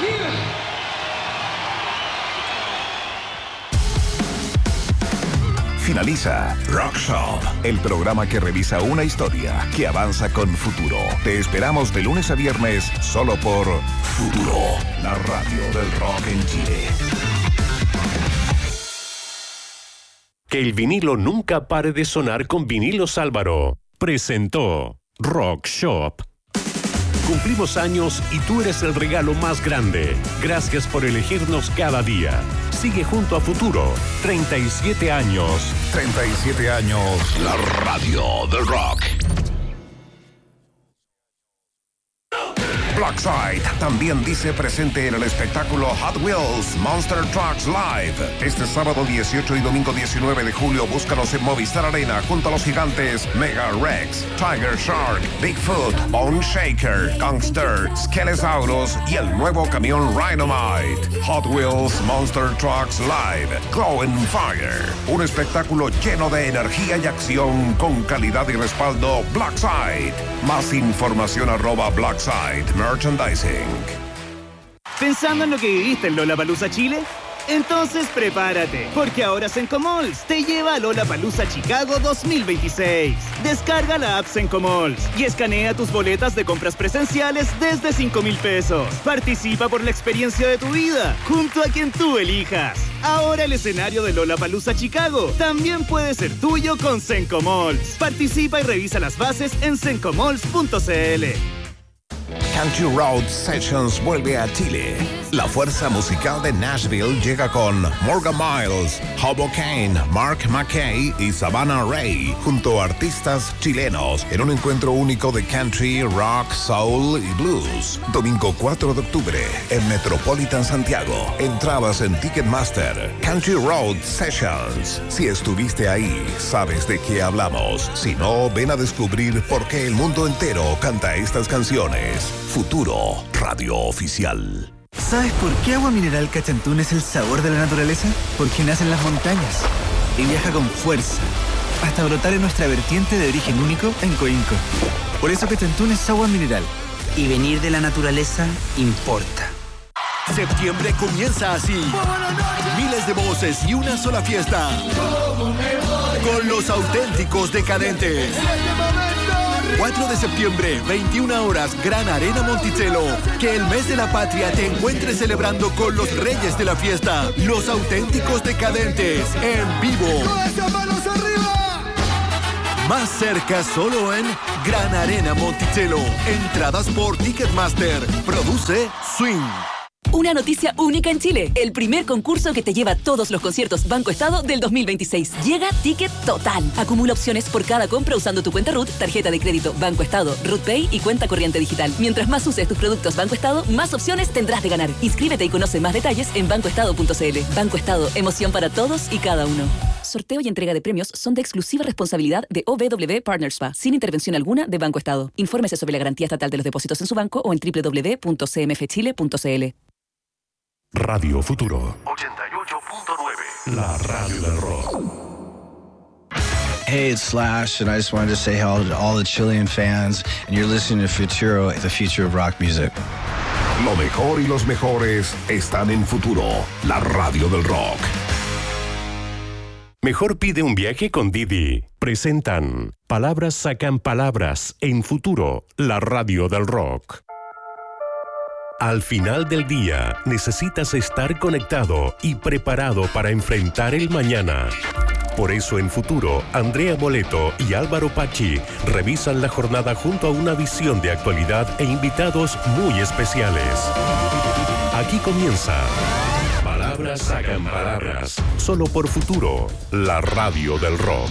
Finaliza Rock Shop, el programa que revisa una historia que avanza con futuro. Te esperamos de lunes a viernes solo por Futuro, la radio del rock en Chile. Que el vinilo nunca pare de sonar con Vinilos Álvaro. Presentó Rock Shop. Cumplimos años y tú eres el regalo más grande. Gracias por elegirnos cada día. Sigue junto a Futuro. 37 años. 37 años, la radio del rock. Blackside también dice presente en el espectáculo Hot Wheels Monster Trucks Live. Este sábado 18 y domingo 19 de julio búscanos en Movistar Arena junto a los gigantes Mega Rex, Tiger Shark, Bigfoot, Bone Shaker, Gangster, Skelesaurus y el nuevo camión Rhinomite. Hot Wheels Monster Trucks Live, Glow and Fire. Un espectáculo lleno de energía y acción con calidad y respaldo Blackside. Más información @Blackside Merchandising. ¿Pensando en lo que viviste en Lollapalooza Chile? Entonces prepárate, porque ahora Sencomalls te lleva a Lollapalooza Chicago 2026. Descarga la app Sencomalls y escanea tus boletas de compras presenciales desde 5,000 pesos. Participa por la experiencia de tu vida, junto a quien tú elijas. Ahora el escenario de Lollapalooza Chicago también puede ser tuyo con Sencomalls. Participa y revisa las bases en sencomalls.cl. Country Road Sessions vuelve a Chile. La fuerza musical de Nashville llega con Morgan Miles, Hobo Kane, Mark McKay y Savannah Ray, junto a artistas chilenos, en un encuentro único de country, rock, soul y blues. Domingo 4 de octubre, en Metropolitan Santiago. Entradas en Ticketmaster. Country Road Sessions. Si estuviste ahí, sabes de qué hablamos. Si no, ven a descubrir por qué el mundo entero canta estas canciones. Futuro, radio oficial. ¿Sabes por qué Agua Mineral Cachantún es el sabor de la naturaleza? Porque nace en las montañas y viaja con fuerza hasta brotar en nuestra vertiente de origen único en Coinco. Por eso Cachantún es agua mineral. Y venir de la naturaleza importa. Septiembre comienza así. Miles de voces y una sola fiesta. Con los auténticos decadentes. 4 de septiembre, 21 horas, Gran Arena Monticello. Que el mes de la patria te encuentre celebrando con los reyes de la fiesta. Los auténticos decadentes, en vivo. ¡Manos arriba! Más cerca solo en Gran Arena Monticello. Entradas por Ticketmaster. Produce Swing. Una noticia única en Chile. El primer concurso que te lleva todos los conciertos Banco Estado del 2026. Llega Ticket Total. Acumula opciones por cada compra usando tu cuenta RUT, tarjeta de crédito Banco Estado, RUT Pay y cuenta corriente digital. Mientras más uses tus productos Banco Estado, más opciones tendrás de ganar. Inscríbete y conoce más detalles en bancoestado.cl. Banco Estado, emoción para todos y cada uno. Sorteo y entrega de premios son de exclusiva responsabilidad de OBW Partners SPA, sin intervención alguna de Banco Estado. Infórmese sobre la garantía estatal de los depósitos en su banco o en www.cmfchile.cl. Radio Futuro 88.9, la radio del rock. Hey, it's Slash, and I just wanted to say hello to all the Chilean fans, and you're listening to Futuro, the future of rock music. Lo mejor y los mejores están en Futuro, la radio del rock. Mejor pide un viaje con Didi. Presentan Palabras sacan palabras en Futuro, la radio del rock. Al final del día, necesitas estar conectado y preparado para enfrentar el mañana. Por eso en Futuro, Andrea Boleto y Álvaro Pachi revisan la jornada junto a una visión de actualidad e invitados muy especiales. Aquí comienza Palabras sacan palabras, solo por Futuro, la radio del rock.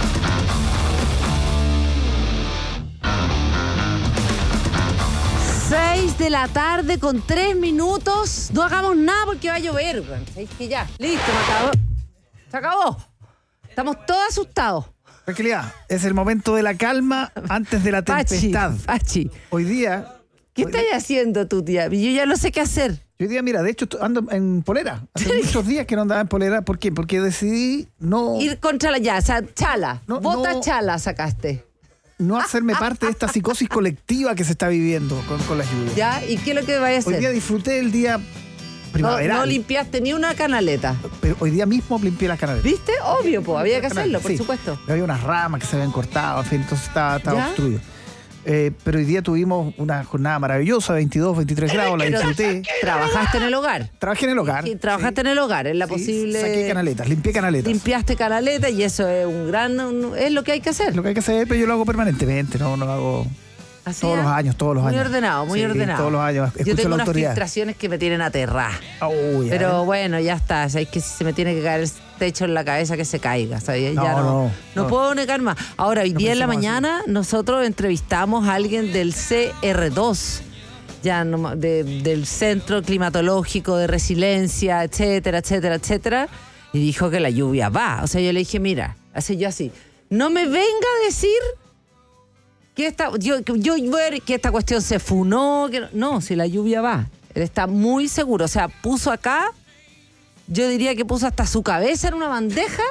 6 de la tarde con 3 minutos. No hagamos nada porque va a llover. ¿Sabéis que ya? Listo, me acabó. Se acabó. Estamos todos asustados. Tranquilidad, es el momento de la calma antes de la tempestad. Pachi. Hoy día... ¿Qué estás haciendo tú, tía? Yo ya no sé qué hacer. Hoy día, mira, de hecho ando en polera. Hace muchos días que no andaba en polera. ¿Por qué? Porque decidí no... Ir contra la ya, o sea, chala. No, Bota no... chala sacaste. no hacerme parte de esta psicosis colectiva que se está viviendo con las lluvias. ¿Ya? ¿Y qué es lo que vaya a hacer? Hoy día disfruté el día primaveral. No limpiaste ni una canaleta. Pero hoy día mismo limpié las canaletas. ¿Viste? Obvio, pues había que hacerlo, por Sí. supuesto. Había unas ramas que se habían cortado, en fin, entonces estaba ¿Ya? obstruido. Pero hoy día tuvimos una jornada maravillosa, 22, 23 grados, la disfruté. ¿Trabajaste en el hogar? Trabajé en el hogar. Sí, trabajaste en el hogar, en la Sí, posible... saqué canaletas, limpié canaletas. Limpiaste canaleta y eso es es lo que hay que hacer. Es lo que hay que hacer, pero yo lo hago permanentemente, no lo hago Así todos es. los años. Muy ordenado, muy Sí, ordenado. todos los años. Yo Escucho tengo la unas autoridad. filtraciones que me tienen aterrada. Uy, Pero bueno, ya está. Es que si se me tiene que caer el techo en la cabeza, que se caiga. ¿Sabes? Ya no puedo negar más. Ahora, hoy día en la mañana nosotros entrevistamos a alguien del CR2, ya del Centro Climatológico de Resiliencia, etcétera, etcétera, etcétera. Y dijo que la lluvia va. O sea, yo le dije, mira, así, no me venga a decir que esta cuestión se funó. No, si la lluvia va. Él está muy seguro. O sea, puso acá, yo diría que puso hasta su cabeza en una bandeja,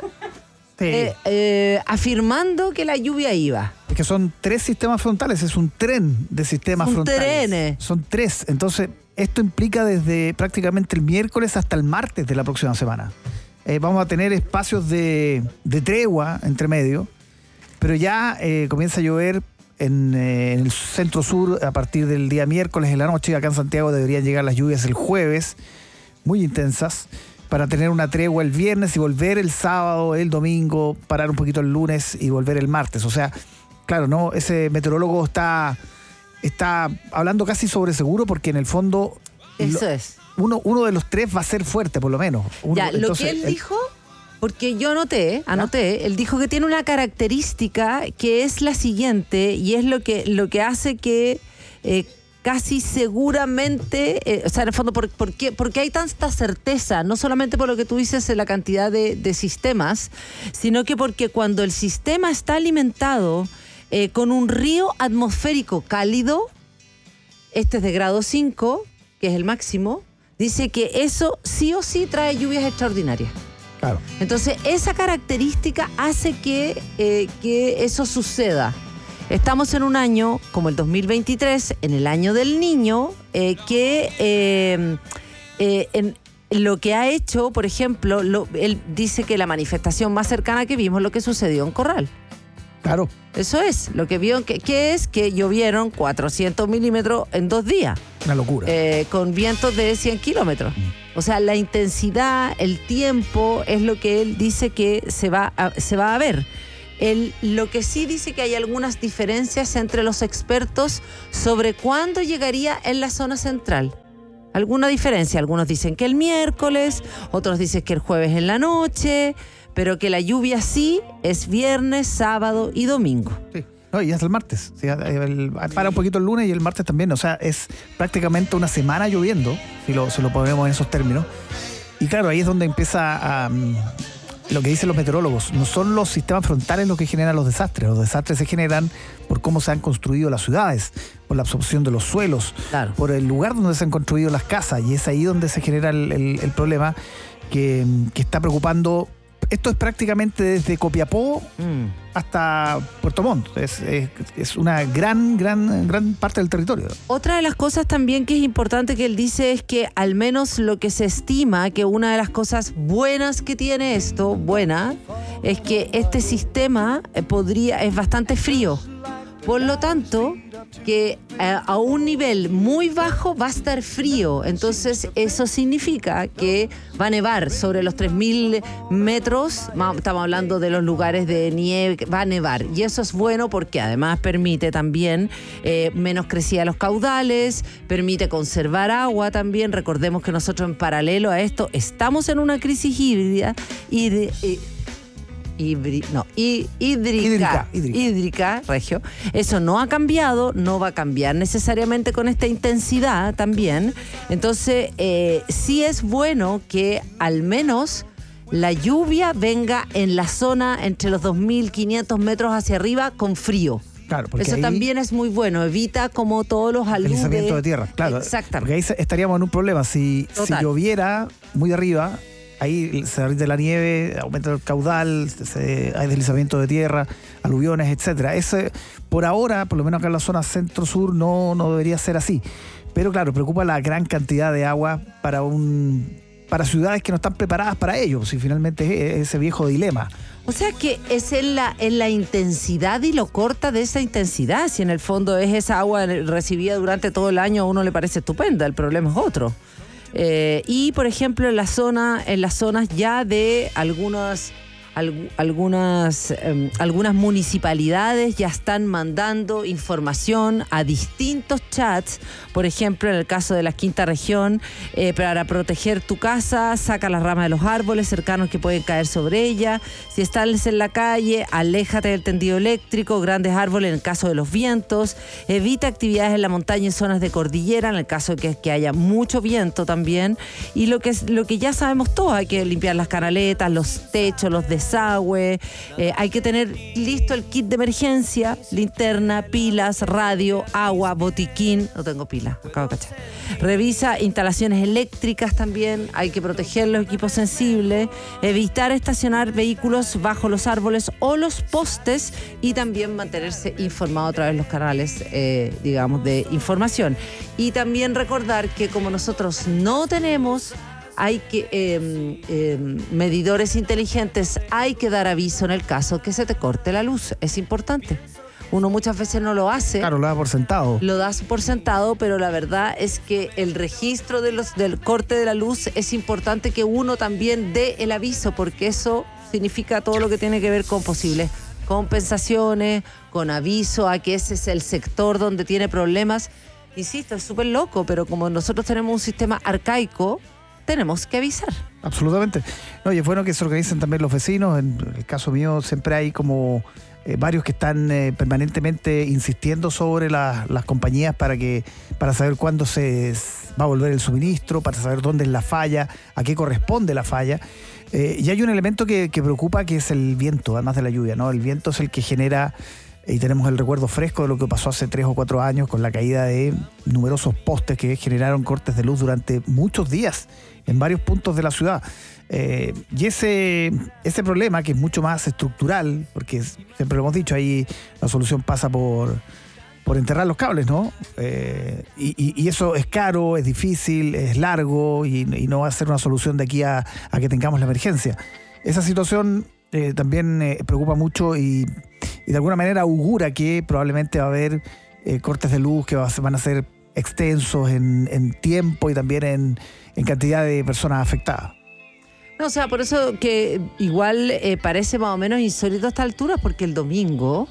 afirmando que la lluvia iba. Es que son 3 sistemas frontales, es un tren de sistemas frontales. Trenes. Son 3. Entonces, esto implica desde prácticamente el miércoles hasta el martes de la próxima semana. Vamos a tener espacios de tregua entre medio, pero ya comienza a llover en el centro sur a partir del día miércoles en la noche. Acá en Santiago deberían llegar las lluvias el jueves, muy intensas, para tener una tregua el viernes y volver el sábado, el domingo, parar un poquito el lunes y volver el martes. O sea, claro, ¿no? Ese meteorólogo está hablando casi sobre seguro, porque en el fondo Eso es. Uno de los 3 va a ser fuerte, por lo menos. Lo que él dijo, porque yo anoté, él dijo que tiene una característica que es la siguiente, y es lo que hace que casi seguramente, o sea, en el fondo, ¿por qué hay tanta certeza? No solamente por lo que tú dices en la cantidad de sistemas, sino que porque cuando el sistema está alimentado con un río atmosférico cálido, este es de grado 5, que es el máximo, dice que eso sí o sí trae lluvias extraordinarias. Claro. Entonces, esa característica hace que eso suceda. Estamos en un año, como el 2023, en el año del niño, lo que ha hecho, por ejemplo, él dice que la manifestación más cercana que vimos es lo que sucedió en Corral. Claro. Eso es, lo que vieron, que es que llovieron 400 milímetros en 2 días. Una locura. Con vientos de 100 kilómetros. O sea, la intensidad, el tiempo, es lo que él dice que se va a ver. Lo que sí dice que hay algunas diferencias entre los expertos sobre cuándo llegaría en la zona central. Alguna diferencia. Algunos dicen que el miércoles, otros dicen que el jueves en la noche, pero que la lluvia sí es viernes, sábado y domingo. Sí. No, y hasta el martes. Sí, para un poquito el lunes y el martes también. O sea, es prácticamente una semana lloviendo, si lo ponemos en esos términos. Y claro, ahí es donde empieza lo que dicen los meteorólogos. No son los sistemas frontales los que generan los desastres. Los desastres se generan por cómo se han construido las ciudades, por la absorción de los suelos, claro, por el lugar donde se han construido las casas. Y es ahí donde se genera el problema que está preocupando. Esto es prácticamente desde Copiapó hasta Puerto Montt. Es una gran parte del territorio. Otra de las cosas también que es importante que él dice es que al menos lo que se estima, que una de las cosas buenas que tiene esto, es que este sistema es bastante frío. Por lo tanto, que a un nivel muy bajo va a estar frío. Entonces, eso significa que va a nevar sobre los 3.000 metros. Estamos hablando de los lugares de nieve, va a nevar. Y eso es bueno porque además permite también menos crecida de los caudales, permite conservar agua también. Recordemos que nosotros en paralelo a esto estamos en una crisis hídrica, Regio. Eso no ha cambiado, no va a cambiar necesariamente con esta intensidad también. Entonces, sí es bueno que al menos la lluvia venga en la zona entre los 2.500 metros hacia arriba con frío. Claro, porque eso también es muy bueno, evita como todos los aludes. Deslizamiento de tierra, claro. Exactamente. Porque ahí estaríamos en un problema. Si lloviera muy arriba, ahí se derrite la nieve, aumenta el caudal, hay deslizamiento de tierra, aluviones, etcétera. Por ahora, por lo menos acá en la zona centro-sur, no debería ser así. Pero claro, preocupa la gran cantidad de agua para ciudades que no están preparadas para ello, si finalmente es ese viejo dilema. O sea que es en la intensidad y lo corta de esa intensidad. Si en el fondo es esa agua recibida durante todo el año, a uno le parece estupenda, el problema es otro. Y por ejemplo en las zonas ya de algunas municipalidades ya están mandando información a distintos chats. Por ejemplo, en el caso de la quinta región, para proteger tu casa, saca las ramas de los árboles cercanos que pueden caer sobre ella. Si estás en la calle, aléjate del tendido eléctrico, grandes árboles en el caso de los vientos. Evita actividades en la montaña y en zonas de cordillera en el caso de que haya mucho viento también. Y lo que ya sabemos todos, hay que limpiar las canaletas, los techos, los desagüe, hay que tener listo el kit de emergencia, linterna, pilas, radio, agua, botiquín. No tengo pila, acabo de cachar. Revisa instalaciones eléctricas también, hay que proteger los equipos sensibles, evitar estacionar vehículos bajo los árboles o los postes y también mantenerse informado a través de los canales, digamos, de información. Y también recordar que como nosotros no tenemos medidores inteligentes, hay que dar aviso en el caso que se te corte la luz. Es importante. Uno muchas veces no lo hace. Claro, lo da por sentado. Lo das por sentado, pero la verdad es que el registro del corte de la luz es importante que uno también dé el aviso, porque eso significa todo lo que tiene que ver con posibles compensaciones, con aviso a que ese es el sector donde tiene problemas. Insisto, es súper loco, pero como nosotros tenemos un sistema arcaico, tenemos que avisar. Absolutamente. No, y es bueno que se organicen también los vecinos. En el caso mío siempre hay como varios que están permanentemente insistiendo sobre las compañías para saber cuándo se va a volver el suministro, para saber dónde es la falla, a qué corresponde la falla. Y hay un elemento que preocupa, que es el viento, además de la lluvia, ¿no? El viento es el que genera, y tenemos el recuerdo fresco de lo que pasó hace 3 o 4 años con la caída de numerosos postes que generaron cortes de luz durante muchos días en varios puntos de la ciudad. Y ese problema, que es mucho más estructural, porque siempre lo hemos dicho, ahí la solución pasa por enterrar los cables, ¿no? Y eso es caro, es difícil, es largo y no va a ser una solución de aquí a que tengamos la emergencia. Esa situación también preocupa mucho y de alguna manera augura que probablemente va a haber cortes de luz que van a ser extensos en tiempo y también en cantidad de personas afectadas. No, o sea, por eso que igual parece más o menos insólito a esta altura, porque el domingo,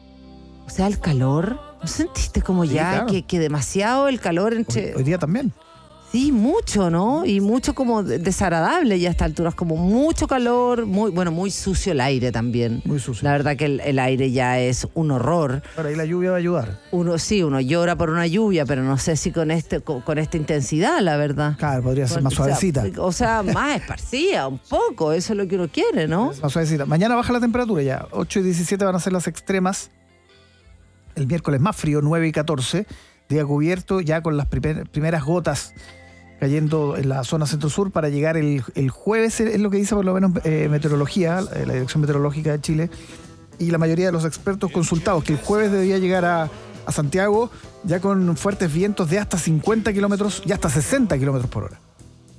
o sea, el calor, ¿no sentiste como sí, ya claro, que demasiado el calor entre... Hoy día también. Sí, mucho, ¿no? Y mucho como desagradable ya a esta altura, es como mucho calor, muy sucio el aire también. Muy sucio. La verdad que el aire ya es un horror. Pero ahí la lluvia va a ayudar. Uno llora por una lluvia, pero no sé si con esta intensidad, la verdad. Claro, podría ser más suavecita. O sea, más esparcida, un poco, eso es lo que uno quiere, ¿no? Más suavecita. Mañana baja la temperatura ya, 8 y 17 van a ser las extremas. El miércoles más frío, 9 y 14, día cubierto ya con las primeras gotas cayendo en la zona centro-sur para llegar el jueves, es lo que dice por lo menos meteorología, la Dirección Meteorológica de Chile, y la mayoría de los expertos consultados, que el jueves debería llegar a Santiago ya con fuertes vientos de hasta 50 kilómetros y hasta 60 kilómetros por hora.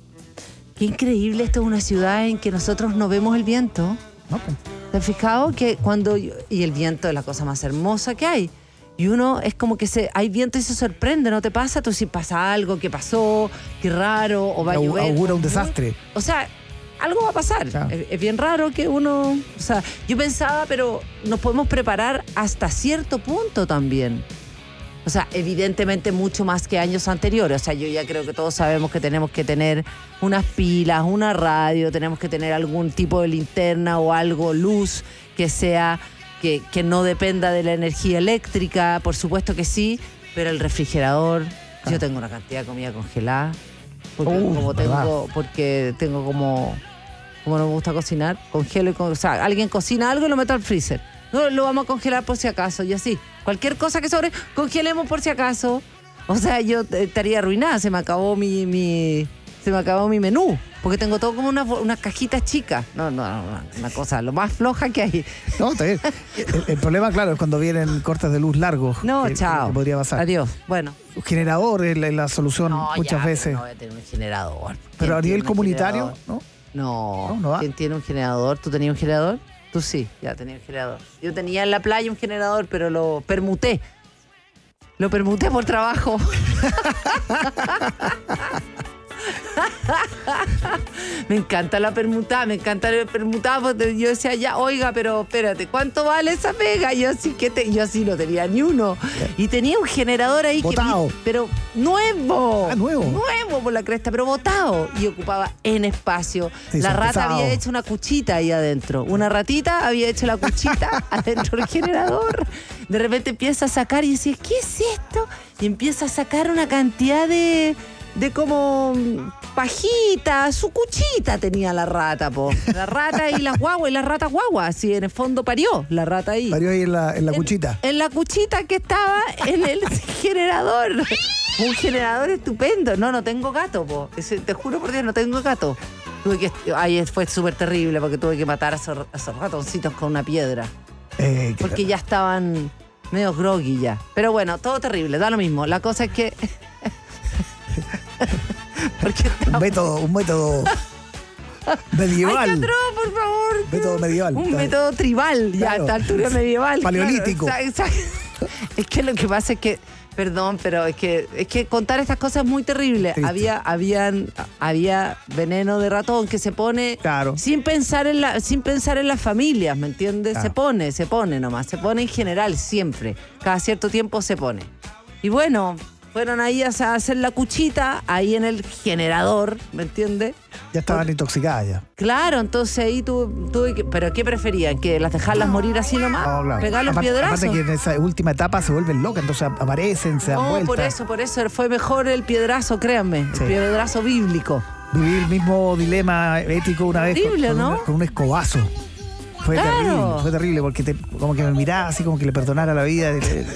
Qué increíble, esto es una ciudad en que nosotros no vemos el viento. No. ¿Te has fijado que y el viento es la cosa más hermosa que hay? Y uno es como que hay viento y se sorprende, ¿no te pasa? Tú si pasa algo, ¿qué pasó? Qué raro, o va a llover. Augura un desastre. O sea, algo va a pasar. Claro. Es bien raro que uno... O sea, yo pensaba, pero nos podemos preparar hasta cierto punto también. O sea, evidentemente mucho más que años anteriores. O sea, yo ya creo que todos sabemos que tenemos que tener unas pilas, una radio, tenemos que tener algún tipo de linterna o algo, luz, que sea... Que no dependa de la energía eléctrica, por supuesto que sí, pero el refrigerador, yo tengo una cantidad de comida congelada, porque tengo como no me gusta cocinar, congelo o sea, alguien cocina algo y lo meto al freezer. No, lo vamos a congelar por si acaso, y así. Cualquier cosa que sobre, congelemos por si acaso. O sea, yo estaría arruinada, se me acabó mi se me acabó mi menú. Porque tengo todo como unas cajitas chicas. No, una cosa lo más floja que hay. No, está bien. El problema, claro, es cuando vienen cortes de luz largos. No, chao. Que podría pasar. Adiós. Bueno. Un generador es la solución muchas veces. No voy a tener un generador. Pero a nivel comunitario, ¿no? No va. ¿Quién tiene un generador? ¿Tú tenías un generador? Tú sí, ya tenías un generador. Yo tenía en la playa un generador, pero lo permuté. Lo permuté por trabajo. Me encanta la permutada, porque yo decía, ya, oiga, pero espérate, ¿cuánto vale esa pega? Yo así no tenía ni uno. Y tenía un generador ahí botado. Pero nuevo. Nuevo. Nuevo por la cresta, pero botado. Y ocupaba en espacio. Sí, la rata pesado. había hecho una cuchita ahí adentro. Una ratita había hecho la cuchita adentro del generador. De repente empieza a sacar y dice, ¿qué es esto? Y empieza a sacar una cantidad de como pajita, su cuchita tenía la rata, po. La rata y las guaguas, y la rata guagua, así en el fondo parió la rata ahí. Parió ahí en la cuchita. En la cuchita que estaba en el generador. Un generador estupendo. No tengo gato, po. Te juro por Dios, no tengo gato. Fue súper terrible porque tuve que matar a esos ratoncitos con una piedra. Porque ya estaban medio groggy ya. Pero bueno, todo terrible, da lo mismo. La cosa es que... un método medieval. ¡Ay, qué atroz, por favor! Método medieval. Un método tribal, claro. Ya, a esta altura medieval. Paleolítico. Claro, exacto. Es que lo que pasa es que, perdón, pero es que contar estas cosas es muy terrible. Había veneno de ratón que se pone sin pensar en las familias, ¿me entiendes? Claro. Se pone nomás, se pone en general siempre. Cada cierto tiempo se pone. Y bueno, fueron ahí a hacer la cuchita, ahí en el generador, ¿me entiendes? Ya estaban intoxicadas ya. Claro, entonces ahí tuve que... ¿Pero qué preferían? ¿Que las dejarlas morir así nomás? No, claro. ¿Pegar los piedrazos? Aparte que en esa última etapa se vuelven locas, entonces aparecen, se dan vueltas. Por eso fue mejor el piedrazo, créanme. Sí. El piedrazo bíblico. Viví el mismo dilema ético una vez con un escobazo. Fue terrible porque como que me miraba así como que le perdonara la vida.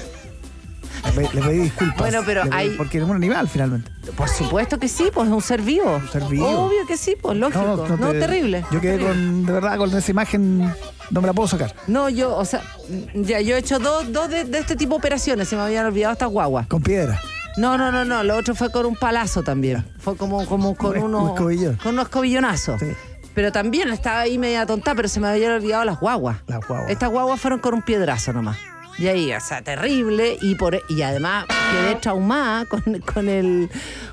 Le pedí disculpas. Bueno, pero porque es un animal finalmente. Por supuesto que sí, pues es un ser vivo. Un ser vivo. Obvio que sí, pues lógico. No, terrible. Yo quedé de verdad con esa imagen, no me la puedo sacar. No, yo he hecho dos de este tipo de operaciones, se me habían olvidado estas guaguas. ¿Con piedra? No, lo otro fue con un palazo también. Fue como con unos escobillonazos. Sí. Pero también estaba ahí media tonta, pero se me habían olvidado las guaguas. Estas guaguas fueron con un piedrazo nomás. Y ahí, o sea, terrible. Y además quedé traumada con el...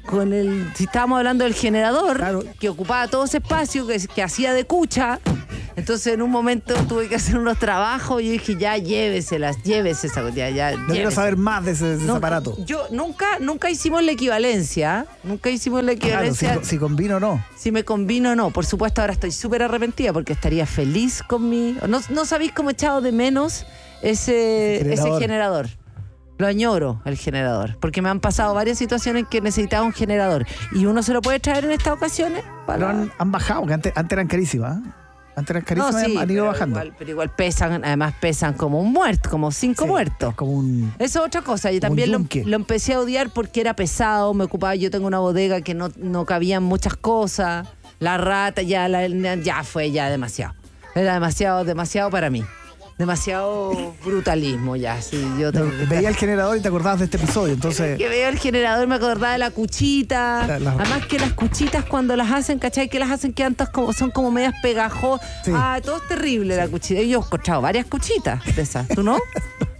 Si estábamos hablando del generador, que ocupaba todo ese espacio, que hacía de cucha. Entonces, en un momento tuve que hacer unos trabajos y dije, ya, llévese esa cantidad. No quiero saber más de ese aparato. Yo nunca hicimos la equivalencia. Claro, si combino o no. Si me combino o no. Por supuesto, ahora estoy súper arrepentida porque estaría feliz con mi... No sabéis cómo he echado de menos ese generador. Lo añoro, el generador, porque me han pasado varias situaciones en que necesitaba un generador y uno se lo puede traer en estas ocasiones. Pero han bajado, porque antes eran carísimas. Antes eran carísimas, han ido bajando. Pero igual pesan como un muerto, como 5 muertos. Eso es otra cosa. Yo también lo empecé a odiar porque era pesado, me ocupaba. Yo tengo una bodega que no cabían muchas cosas. La rata ya fue demasiado. Era demasiado para mí. Demasiado brutalismo ya. Sí, veía el generador y te acordabas de este episodio, entonces... Que veía el generador y me acordaba de la cuchita. Además que las cuchitas cuando las hacen, ¿cachai? Que las hacen que antes son como medias pegajosas. Sí. Todo es terrible la cuchita. Yo he encontrado varias cuchitas de esas. ¿Tú no?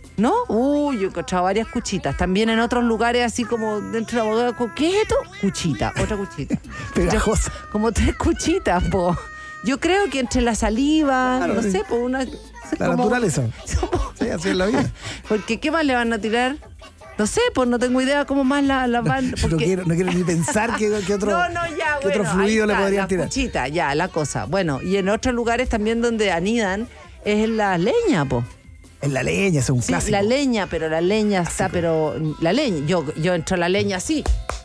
¿No? Yo he encontrado varias cuchitas. También en otros lugares así como dentro de la bodega. ¿Qué es esto? Cuchita, otra cuchita. Pegajosa. Como 3 cuchitas, po. Yo creo que entre la saliva, no sé, por una... La naturaleza. Sí, así es la vida. Porque ¿qué más le van a tirar? No sé, pues no tengo idea cómo más la van... Porque... No quiero ni pensar que otro, otro fluido le podrían tirar. La cuchita, ya, la cosa. Bueno, y en otros lugares también donde anidan es en la leña, po. En la leña, es un clásico. La leña, pero la leña está, pero... La leña, yo entro a la leña así.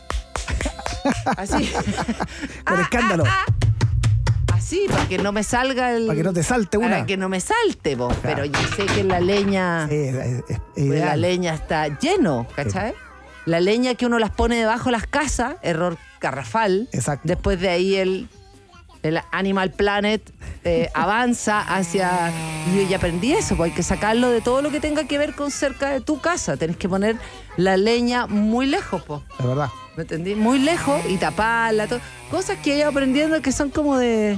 Así. Con escándalo. Sí, para que no me salga el... Para que no te salte una. Para que no me salte, vos. Claro. Pero yo sé que la leña... la leña está lleno, ¿cachai? la leña que uno las pone debajo de las casas, error garrafal. Exacto. Después de ahí el Animal Planet avanza hacia... Yo ya aprendí eso, pues hay que sacarlo de todo lo que tenga que ver con cerca de tu casa. Tenés que poner la leña muy lejos, pues. Es verdad. ¿Me entendí? Muy lejos y taparla. Cosas que he ido aprendiendo que son como de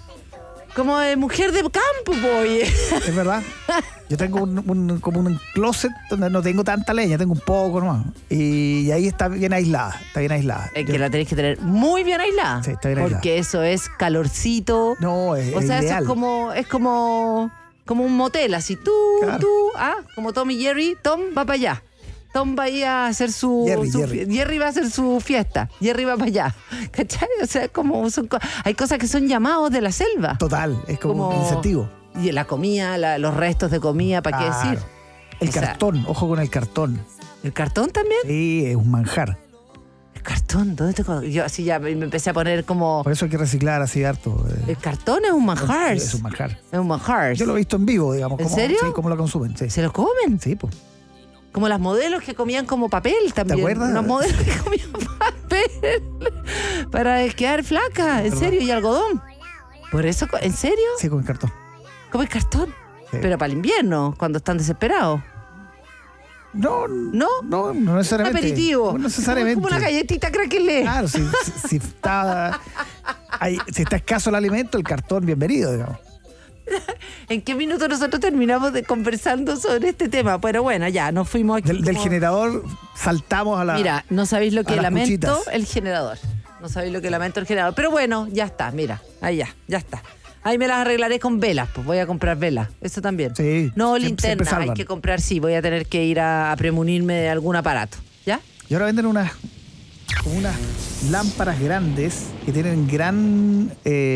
mujer de campo, boy. Es verdad. Yo tengo como un closet donde no tengo tanta leña, tengo un poco nomás. Y ahí está bien aislada. Es que la tenés que tener muy bien aislada. Sí, está bien aislada. Porque eso es calorcito. No, es o sea, ideal. eso es como un motel, así. Claro. Como Tom y Jerry. Tom va para allá. Tom va a ir a hacer Jerry va a hacer su fiesta. Jerry va para allá. ¿Cachai? O sea, hay cosas que son llamados de la selva. Total, es como un incentivo. Y la comida, los restos de comida, ¿para qué decir? El cartón, ojo con el cartón. ¿El cartón también? Sí, es un manjar. ¿El cartón? ¿Dónde te...? Yo así ya me empecé a poner como... Por eso hay que reciclar así harto. El cartón es un manjar. Es un manjar. Es un manjar. Yo lo he visto en vivo, digamos. ¿En serio? Sí, cómo lo consumen. Sí. ¿Se lo comen? Sí, pues. Como las modelos que comían como papel también. ¿Te acuerdas? Los modelos que comían papel para quedar flacas, en serio, y algodón. Por eso, ¿en serio? Sí, con el cartón. ¿Comen cartón? Sí. Pero para el invierno, cuando están desesperados. No necesariamente. Aperitivo. No necesariamente. Como una galletita craquelé. Claro, si está escaso el alimento, el cartón, bienvenido, digamos. ¿En qué minuto nosotros terminamos conversando sobre este tema? Pero bueno, ya, nos fuimos aquí. Del generador saltamos a la... Mira, no sabéis lo que lamento cuchitas. el generador. No sabéis lo que lamento el generador. Pero bueno, ya está, mira. Ahí ya está. Ahí me las arreglaré con velas, pues voy a comprar velas. Eso también. Sí. No linterna, hay que comprar, sí. Voy a tener que ir a premunirme de algún aparato. ¿Ya? Y ahora venden unas lámparas grandes que tienen gran...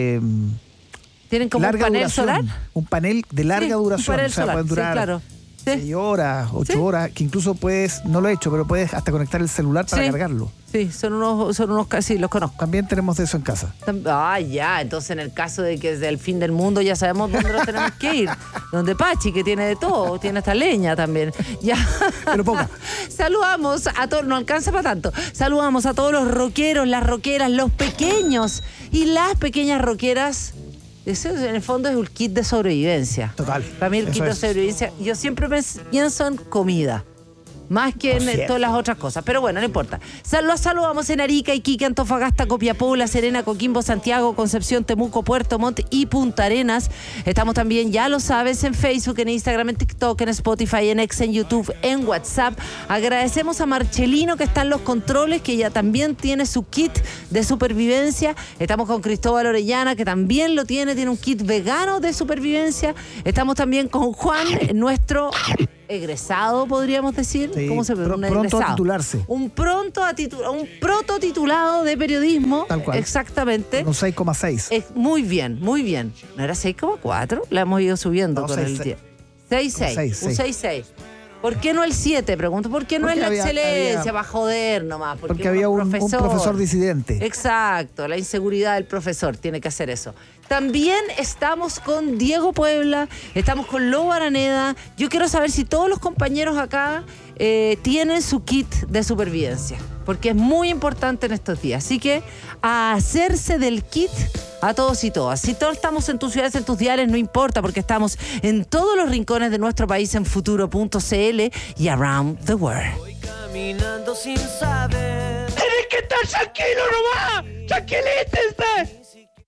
¿Tienen como un panel duración, solar? Un panel de larga duración. Un panel o sea, solar, pueden durar sí, claro. 6 horas, 8 horas, que incluso puedes, no lo he hecho, pero puedes hasta conectar el celular para cargarlo. Sí, son unos sí, los conozco. También tenemos de eso en casa. Ya, entonces en el caso de que es del fin del mundo ya sabemos dónde nos tenemos que ir. Donde Pachi, que tiene de todo, tiene hasta leña también. Ya. Pero poca. Saludamos a todos, no alcanza para tanto. Saludamos a todos los rockeros, las rockeras, los pequeños y las pequeñas rockeras. Eso en el fondo es un kit de sobrevivencia. Total. Para mí el kit de sobrevivencia, yo siempre pienso en comida. Más que en todas las otras cosas. Pero bueno, no importa. Los saludamos en Arica, Iquique, Antofagasta, Copiapó, La Serena, Coquimbo, Santiago, Concepción, Temuco, Puerto Montt y Punta Arenas. Estamos también, ya lo sabes, en Facebook, en Instagram, en TikTok, en Spotify, en X, en YouTube, en WhatsApp. Agradecemos a Marcelino, que está en los controles, que ya también tiene su kit de supervivencia. Estamos con Cristóbal Orellana, que también lo tiene un kit vegano de supervivencia. Estamos también con Juan, nuestro... egresado, podríamos decir. Sí, ¿Cómo se llama? Pronto a titularse. Un prototitulado de periodismo. Tal cual. Exactamente. Con 6,6. Muy bien, muy bien. ¿No era 6,4? La hemos ido subiendo con el tiempo. 6,6. Un 6,6. ¿Por qué no el 7? Pregunto. ¿Por qué no es la excelencia? Va a joder nomás. Porque había un profesor disidente. Exacto, la inseguridad del profesor tiene que hacer eso. También estamos con Diego Puebla, estamos con Lobo Araneda. Yo quiero saber si todos los compañeros acá tienen su kit de supervivencia, porque es muy importante en estos días. Así que a hacerse del kit a todos y todas. Si todos estamos en tus ciudades, en tus diales, no importa, porque estamos en todos los rincones de nuestro país en futuro.cl y around the world. Voy caminando sin saber. ¡Tienes que estar tranquilo nomás! ¡Tranquilítense!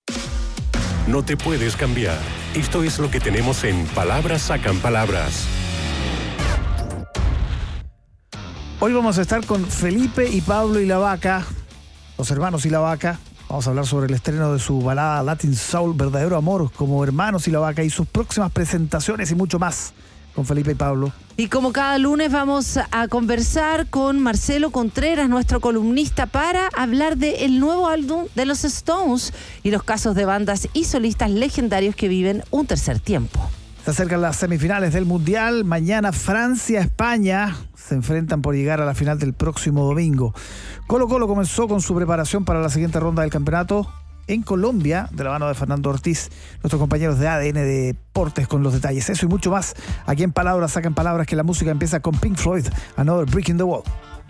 No te puedes cambiar. Esto es lo que tenemos en Palabras Sacan Palabras. Hoy vamos a estar con Felipe y Pablo y la Vaca, los hermanos y la Vaca. Vamos a hablar sobre el estreno de su balada Latin Soul, Verdadero Amor, como hermanos y la Vaca, y sus próximas presentaciones y mucho más con Felipe y Pablo. Y como cada lunes vamos a conversar con Marcelo Contreras, nuestro columnista, para hablar del nuevo álbum de los Stones y los casos de bandas y solistas legendarios que viven un tercer tiempo. Se acercan las semifinales del Mundial. Mañana Francia, España se enfrentan por llegar a la final del próximo domingo. Colo-Colo comenzó con su preparación para la siguiente ronda del campeonato en Colombia, de la mano de Fernando Ortiz, nuestros compañeros de ADN Deportes con los detalles. Eso y mucho más aquí en Palabras Sacan Palabras, que la música empieza con Pink Floyd, Another Brick in the Wall.